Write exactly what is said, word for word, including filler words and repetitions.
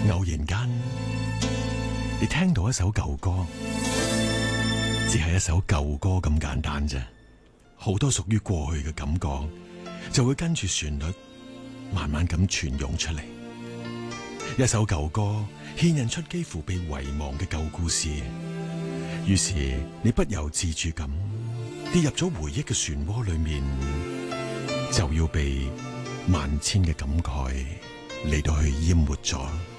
偶然間，你聽到一首舊歌，只係一首舊歌咁簡單啫。好多屬於過去嘅感覺，就會跟住旋律慢慢咁傳湧出嚟。一首舊歌牽引出幾乎被遺忘嘅舊故事，於是你不由自主咁跌入咗回憶嘅漩渦裏面，就要被萬千嘅感慨嚟到去淹沒咗。